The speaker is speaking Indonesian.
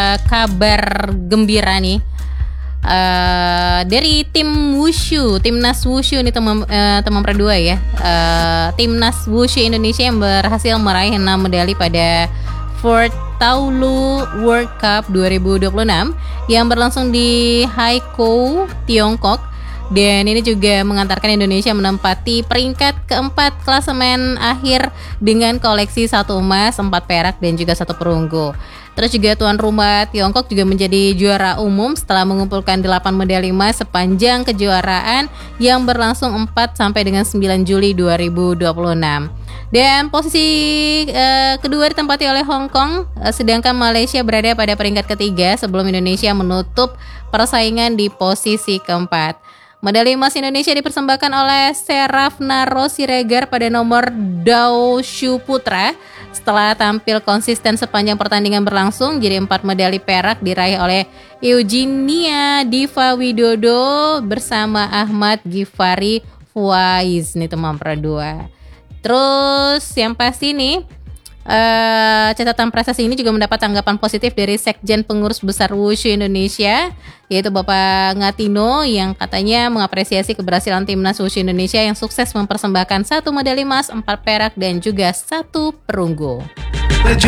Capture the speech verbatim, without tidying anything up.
uh, kabar gembira nih. Uh, dari tim Wushu, timnas Wushu ini teman uh, teman berdua ya. Uh, timnas Wushu Indonesia yang berhasil meraih enam medali pada Fortaulu World Cup dua ribu dua puluh enam yang berlangsung di Haikou, Tiongkok. Dan ini juga mengantarkan Indonesia menempati peringkat keempat klasemen akhir dengan koleksi satu emas, empat perak dan juga satu perunggu. Terus juga tuan rumah Tiongkok juga menjadi juara umum setelah mengumpulkan delapan medali emas sepanjang kejuaraan yang berlangsung empat sampai dengan sembilan Juli dua ribu dua puluh enam. Dan posisi uh, kedua ditempati oleh Hong Kong, uh, sedangkan Malaysia berada pada peringkat ketiga sebelum Indonesia menutup persaingan di posisi keempat. Medali emas Indonesia dipersembahkan oleh Serafnaro Siregar pada nomor Daoshu Putra. Setelah tampil konsisten sepanjang pertandingan berlangsung, jadi empat medali perak diraih oleh Eugenia Diva Widodo bersama Ahmad Gifari Fuaiz nih teman berdua. Terus yang pasti nih Uh, catatan prestasi ini juga mendapat tanggapan positif dari Sekjen Pengurus Besar Wushu Indonesia, yaitu Bapak Ngatino, yang katanya mengapresiasi keberhasilan timnas Wushu Indonesia yang sukses mempersembahkan satu medali emas, empat perak dan juga satu perunggu.